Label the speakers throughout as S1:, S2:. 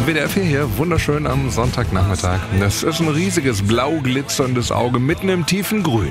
S1: WDR 4 hier, wunderschön am Sonntagnachmittag. Es ist ein riesiges, blau glitzerndes Auge mitten im tiefen Grün.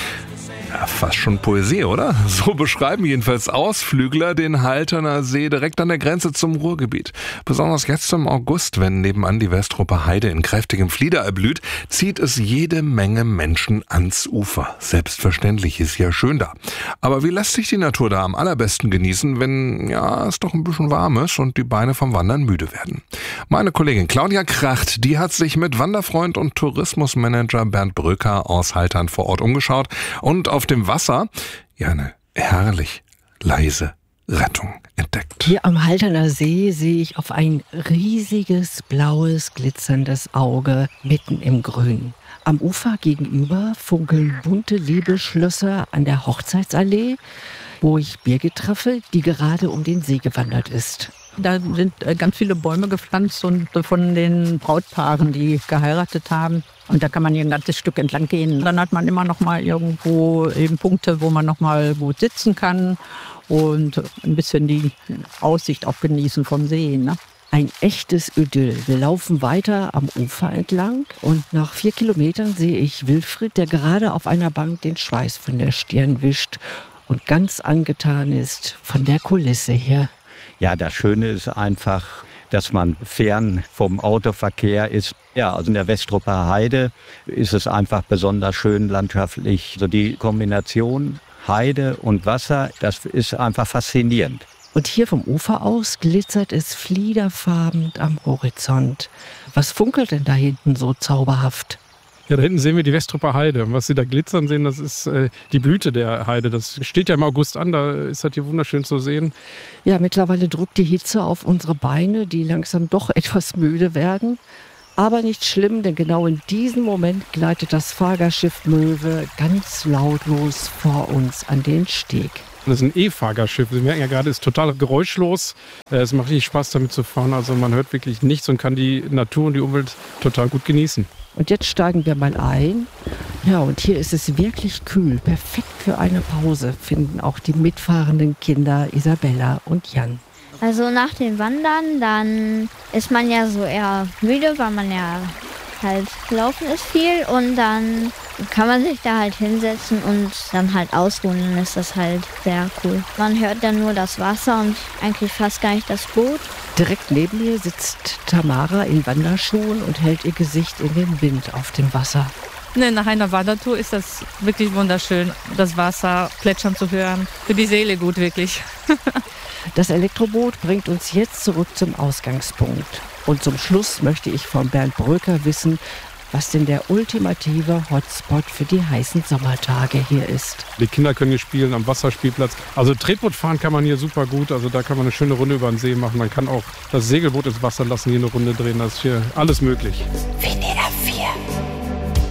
S1: Ja, fast schon Poesie, oder? So beschreiben jedenfalls Ausflügler den Halterner See direkt an der Grenze zum Ruhrgebiet. Besonders jetzt im August, wenn nebenan die Westrupper Heide in kräftigem Flieder erblüht, zieht es jede Menge Menschen ans Ufer. Selbstverständlich, ist ja schön da. Aber wie lässt sich die Natur da am allerbesten genießen, wenn es doch ein bisschen warm ist und die Beine vom Wandern müde werden? Meine Kollegin Claudia Kracht, die hat sich mit Wanderfreund und Tourismusmanager Bernd Bröker aus Haltern vor Ort umgeschaut und auf dem Wasser eine herrlich leise Rettung entdeckt.
S2: Hier am Halterner See sehe ich auf ein riesiges, blaues, glitzerndes Auge mitten im Grün. Am Ufer gegenüber funkeln bunte Liebesschlösser an der Hochzeitsallee, wo ich Birgit treffe, die gerade um den See gewandert ist.
S3: Da sind ganz viele Bäume gepflanzt und von den Brautpaaren, die geheiratet haben. Und da kann man hier ein ganzes Stück entlang gehen. Dann hat man immer noch mal irgendwo eben Punkte, wo man noch mal gut sitzen kann und ein bisschen die Aussicht auch genießen vom See, ne?
S2: Ein echtes Idyll. Wir laufen weiter am Ufer entlang und nach 4 Kilometern sehe ich Wilfried, der gerade auf einer Bank den Schweiß von der Stirn wischt und ganz angetan ist von der Kulisse hier.
S4: Ja, das Schöne ist einfach, dass man fern vom Autoverkehr ist. Ja, also in der Westrupper Heide ist es einfach besonders schön landschaftlich. Also die Kombination Heide und Wasser, das ist einfach faszinierend.
S2: Und hier vom Ufer aus glitzert es fliederfarben am Horizont. Was funkelt denn da hinten so zauberhaft?
S5: Ja, da hinten sehen wir die Westrupper Heide. Und was Sie da glitzern sehen, das ist die Blüte der Heide. Das steht ja im August an, da ist das hier wunderschön zu sehen.
S2: Ja, mittlerweile drückt die Hitze auf unsere Beine, die langsam doch etwas müde werden. Aber nicht schlimm, denn genau in diesem Moment gleitet das Fahrgastschiff Möwe ganz lautlos vor uns an den Steg.
S5: Das ist ein E-Fahrgastschiff. Sie merken ja gerade, es ist total geräuschlos. Es macht richtig Spaß, damit zu fahren. Also man hört wirklich nichts und kann die Natur und die Umwelt total gut genießen.
S2: Und jetzt steigen wir mal ein. Ja, und hier ist es wirklich kühl. Perfekt für eine Pause, finden auch die mitfahrenden Kinder Isabella und Jan.
S6: Also nach dem Wandern, dann ist man ja so eher müde, weil man ja halt laufen ist viel. Und dann kann man sich da halt hinsetzen und dann halt ausruhen. Dann ist das halt sehr cool. Man hört dann nur das Wasser und eigentlich fast gar nicht das Boot.
S2: Direkt neben mir sitzt Tamara in Wanderschuhen und hält ihr Gesicht in den Wind auf dem Wasser.
S7: Nach einer Wandertour ist das wirklich wunderschön, das Wasser plätschern zu hören. Für die Seele gut, wirklich.
S2: Das Elektroboot bringt uns jetzt zurück zum Ausgangspunkt. Und zum Schluss möchte ich von Bernd Bröker wissen, was denn der ultimative Hotspot für die heißen Sommertage hier ist.
S5: Die Kinder können hier spielen am Wasserspielplatz. Also Tretboot fahren kann man hier super gut. Also da kann man eine schöne Runde über den See machen. Man kann auch das Segelboot ins Wasser lassen, hier eine Runde drehen. Das ist hier alles möglich.